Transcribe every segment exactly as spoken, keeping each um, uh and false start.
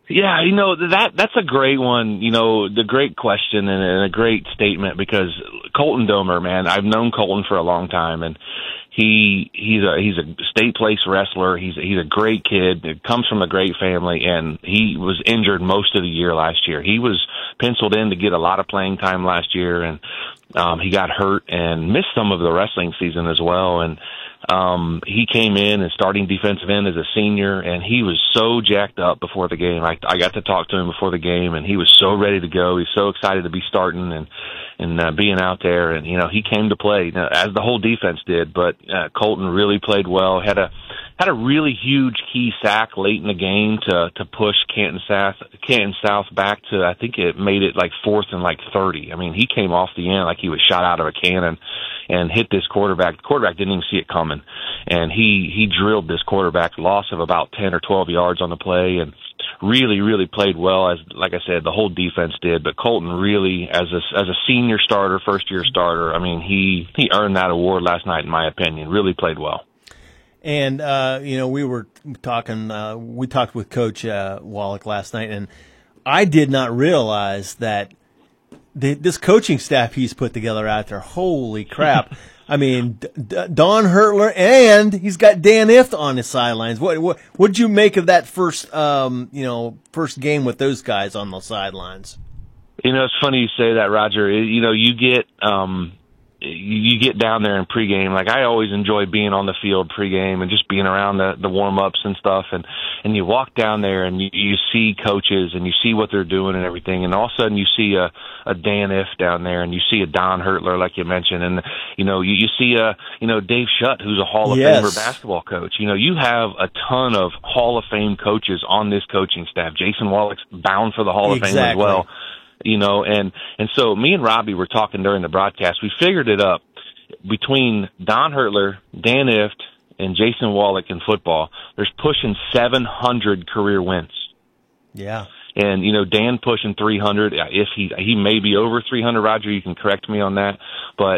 Yeah, you know, that that's a great one, you know, the great question and, and a great statement, because Colton Domer, man, I've known Colton for a long time, and he he's a he's a state place wrestler. He's a, he's a great kid. It comes from a great family, and he was injured most of the year last year. He was penciled in to get a lot of playing time last year, and um, he got hurt and missed some of the wrestling season as well, and Um, he came in and starting defensive end as a senior, and he was so jacked up before the game. I, I got to talk to him before the game, and he was so ready to go. He's so excited to be starting and and uh, being out there. And you know, he came to play, now, as the whole defense did. But uh, Colton really played well. Had a had a really huge key sack late in the game to to push Canton South Canton South back to, I think it made it like fourth and like thirty. I mean, he came off the end like he was shot out of a cannon and hit this quarterback. The quarterback didn't even see it coming, and he he drilled this quarterback, loss of about ten or twelve yards on the play, and really really played well, as like I said, the whole defense did. But Colton really, as a as a senior starter, first year starter, I mean, he he earned that award last night in my opinion. Really played well. And uh, you know, we were talking. Uh, we talked with Coach uh, Wallach last night, and I did not realize that the, this coaching staff he's put together out there. Holy crap! I mean, D- D- Don Hurtler, and he's got Dan Ift on his sidelines. What what what'd you make of that first um, you know first game with those guys on the sidelines? You know, it's funny you say that, Roger. You know, you get. Um, You get down there in pregame. Like, I always enjoy being on the field pregame and just being around the, the warm-ups and stuff. And, and you walk down there and you, you see coaches and you see what they're doing and everything. And all of a sudden you see a, a Dan Ift down there, and you see a Don Hurtler, like you mentioned. And, you know, you, you see a, you know, Dave Shutt, who's a Hall of yes. Famer basketball coach. You know, you have a ton of Hall of Fame coaches on this coaching staff. Jason Wallach's bound for the Hall of exactly. Fame as well. You know, and, and so me and Robbie were talking during the broadcast. We figured it up. Between Don Hurtler, Dan Ift, and Jason Wallach in football, there's pushing seven hundred career wins. Yeah. And, you know, Dan pushing three hundred. If he, he may be over three hundred, Roger, you can correct me on that. But,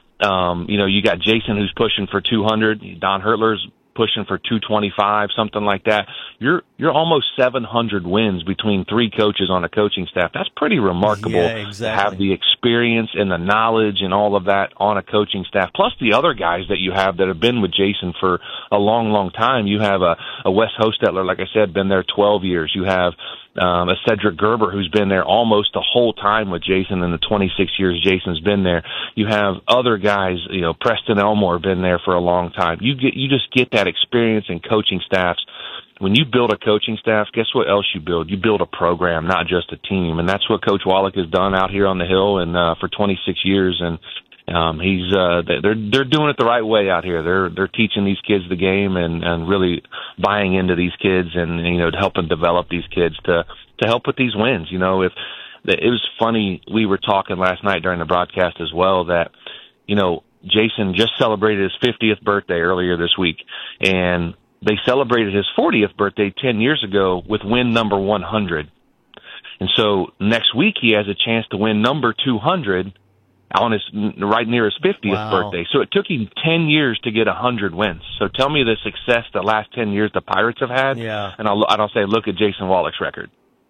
um, you know, you got Jason who's pushing for two hundred. Don Hurtler's pushing for two twenty-five, something like that. You're you're almost seven hundred wins between three coaches on a coaching staff. That's pretty remarkable. Yeah, exactly. To have the experience and the knowledge and all of that on a coaching staff, plus the other guys that you have that have been with Jason for a long, long time. You have a, a Wes Hostetler, like I said, been there twelve years. You have um, a Cedric Gerber who's been there almost the whole time with Jason in the twenty-six years Jason's been there. You have other guys, you know, Preston Elmore been there for a long time. You get, you just get that experience in coaching staffs. When you build a coaching staff, guess what else you build? You build a program, not just a team. And that's what Coach Wallach has done out here on the Hill and uh, for twenty-six years. And um, he's uh, they're they're doing it the right way out here. They're they're teaching these kids the game and, and really buying into these kids and, you know, helping develop these kids to to help with these wins. You know, if it was funny, we were talking last night during the broadcast as well that, you know, Jason just celebrated his fiftieth birthday earlier this week, and they celebrated his fortieth birthday ten years ago with win number one hundred. And so next week he has a chance to win number two hundred on his right near his fiftieth wow. birthday. So it took him ten years to get one hundred wins. So tell me the success the last ten years the Pirates have had, yeah. and I'll, I'll say look at Jason Wallach's record.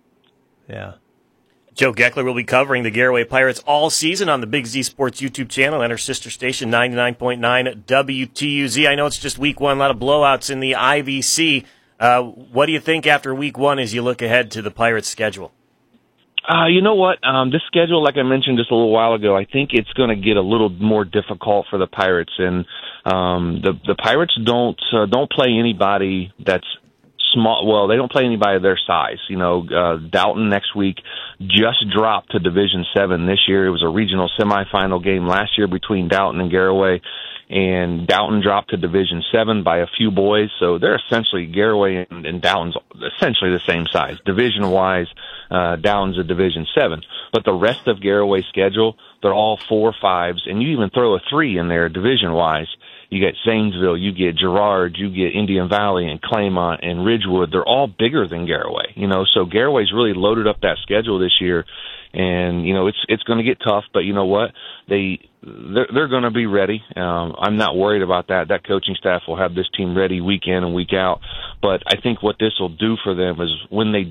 Yeah. Joe Geckler will be covering the Garaway Pirates all season on the Big Z Sports YouTube channel and our sister station, ninety-nine point nine W T U Z. I know it's just week one, a lot of blowouts in the I V C. Uh, what do you think after week one as you look ahead to the Pirates' schedule? Uh, you know what? Um, this schedule, like I mentioned just a little while ago, I think it's going to get a little more difficult for the Pirates. And um, the the Pirates don't uh, don't play anybody that's small. Well, they don't play anybody their size. You know, uh, Dalton next week just dropped to Division Seven this year. It was a regional semifinal game last year between Dalton and Garaway, and Dalton dropped to Division Seven by a few boys. So they're essentially Garaway and, and Dalton's essentially the same size division wise. Uh, Dalton's a Division Seven, but the rest of Garaway's schedule, they're all four fives, and you even throw a three in there division wise. You get Zanesville, you get Girard, you get Indian Valley and Claymont and Ridgewood. They're all bigger than Garaway, you know, so Garaway's really loaded up that schedule this year. And, you know, it's, it's going to get tough, but you know what? They, they're, they're going to be ready. Um, I'm not worried about that. That coaching staff will have this team ready week in and week out. But I think what this will do for them is when they